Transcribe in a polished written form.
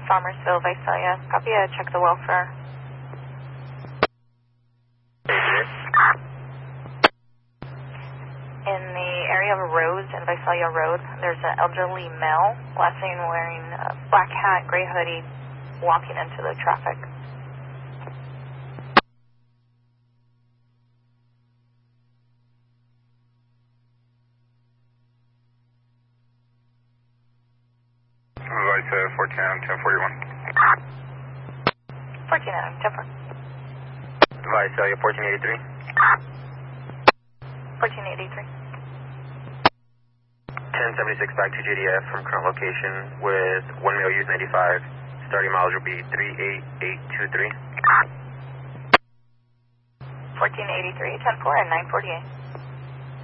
Farmersville, Visalia. Copy, check the welfare. In the area of Rose and Visalia Road, there's an elderly male, last seen wearing a black hat, gray hoodie, walking into the traffic. Vice 14 1041. 14 10 Visalia 1483. 1483. 1076 back to JDF from current location with 1 male use 95. Starting mileage will be 38823. 1483, 10-4 and 948.